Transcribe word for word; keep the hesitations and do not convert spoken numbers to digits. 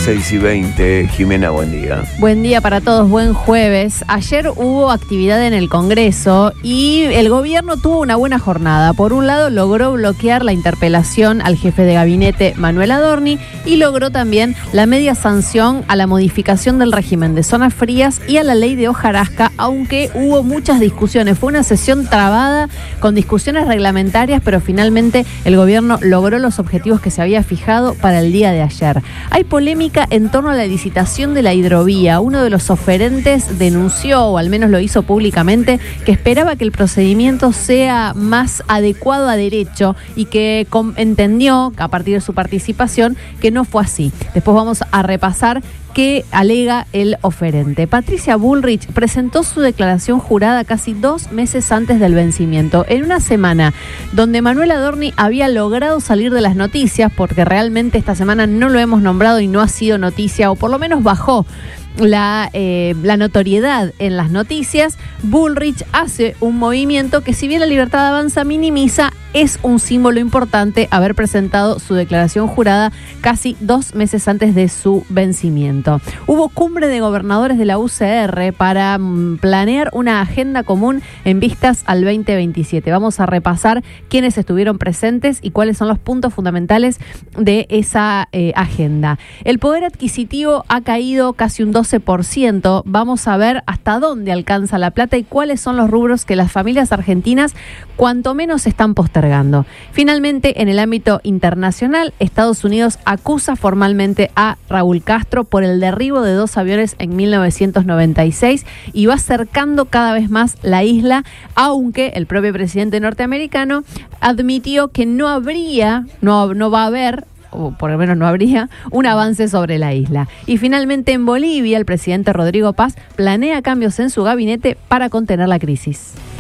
seis y veinte. Jimena, buen día. Buen día para todos, buen jueves. Ayer hubo actividad en el Congreso y el gobierno tuvo una buena jornada. Por un lado, logró bloquear la interpelación al jefe de gabinete, Manuel Adorni, y logró también la media sanción a la modificación del régimen de zonas frías y a la ley de hojarasca, aunque hubo muchas discusiones. Fue una sesión trabada con discusiones reglamentarias, pero finalmente el gobierno logró los objetivos que se había fijado para el día de ayer. Hay polémica en torno a la licitación de la hidrovía. Uno de los oferentes denunció, o al menos lo hizo públicamente, que esperaba que el procedimiento sea más adecuado a derecho y que entendió, a partir de su participación, que no fue así. Después vamos a repasar qué alega el oferente. Patricia Bullrich presentó su declaración jurada casi dos meses antes del vencimiento, en una semana donde Manuel Adorni había logrado salir de las noticias, porque realmente esta semana no lo hemos nombrado y no ha sido noticia, o por lo menos bajó La, eh, la notoriedad en las noticias. Bullrich hace un movimiento que, si bien la Libertad Avanza minimiza, es un símbolo importante haber presentado su declaración jurada casi dos meses antes de su vencimiento. Hubo cumbre de gobernadores de la U C R para mm, planear una agenda común en vistas al veinte veintisiete. Vamos a repasar quiénes estuvieron presentes y cuáles son los puntos fundamentales de esa eh, agenda. El poder adquisitivo ha caído casi un doce por ciento. Vamos a ver hasta dónde alcanza la plata y cuáles son los rubros que las familias argentinas cuanto menos están postergando. Finalmente, en el ámbito internacional, Estados Unidos acusa formalmente a Raúl Castro por el derribo de dos aviones en mil novecientos noventa y seis y va acercando cada vez más la isla, aunque el propio presidente norteamericano admitió que no habría, no, no va a haber, o por lo menos no habría, un avance sobre la isla. Y finalmente, en Bolivia, el presidente Rodrigo Paz planea cambios en su gabinete para contener la crisis.